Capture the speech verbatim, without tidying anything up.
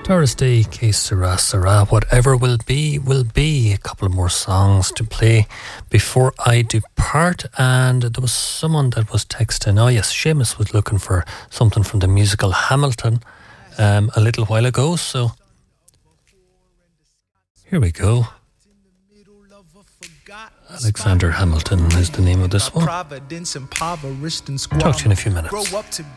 Doris Day, Que Sera Sera, whatever will be, will be. A couple more songs to play before I depart. And there was someone that was texting. Oh yes, Seamus was looking for something from the musical Hamilton um, a little while ago. So here we go. Alexander Hamilton is the name of this one. Talk to you in a few minutes. Grow up to